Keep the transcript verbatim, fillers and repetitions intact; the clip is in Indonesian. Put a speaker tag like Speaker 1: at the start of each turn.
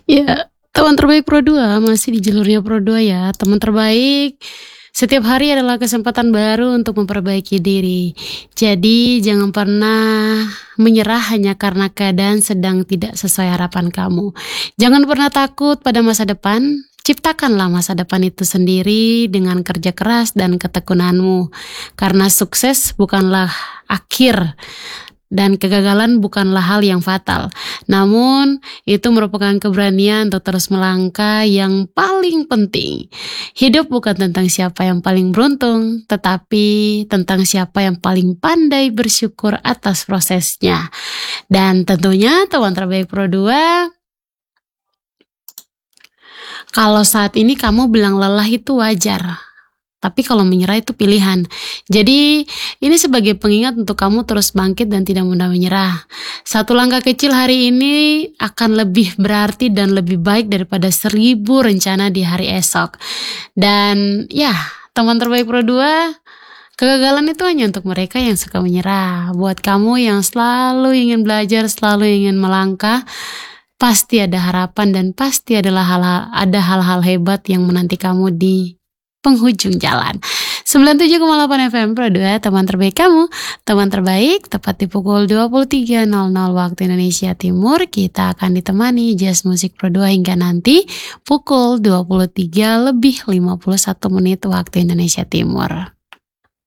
Speaker 1: Ya, teman terbaik Pro dua masih di jalurnya Pro dua ya. Teman terbaik, setiap hari adalah kesempatan baru untuk memperbaiki diri. Jadi jangan pernah menyerah hanya karena keadaan sedang tidak sesuai harapan kamu. Jangan pernah takut pada masa depan. Ciptakanlah masa depan itu sendiri dengan kerja keras dan ketekunanmu. Karena sukses bukanlah akhir dan kegagalan bukanlah hal yang fatal. Namun, itu merupakan keberanian untuk terus melangkah yang paling penting. Hidup bukan tentang siapa yang paling beruntung, tetapi tentang siapa yang paling pandai bersyukur atas prosesnya. Dan tentunya teman terbaik Pro dua, kalau saat ini kamu bilang lelah itu wajar. Tapi kalau menyerah itu pilihan. Jadi ini sebagai pengingat untuk kamu terus bangkit dan tidak mudah menyerah. Satu langkah kecil hari ini akan lebih berarti dan lebih baik daripada seribu rencana di hari esok. Dan ya, teman terbaik Pro dua, kegagalan itu hanya untuk mereka yang suka menyerah. Buat kamu yang selalu ingin belajar, selalu ingin melangkah, pasti ada harapan dan pasti adalah hal-hal, ada hal-hal hebat yang menanti kamu di penghujung jalan. sembilan puluh tujuh koma delapan F M Pro dua, teman terbaik kamu. Teman terbaik, tepat di pukul dua puluh tiga nol nol waktu Indonesia Timur. Kita akan ditemani Jazz Musik Pro dua hingga nanti pukul dua puluh tiga lebih lima puluh satu menit waktu Indonesia Timur.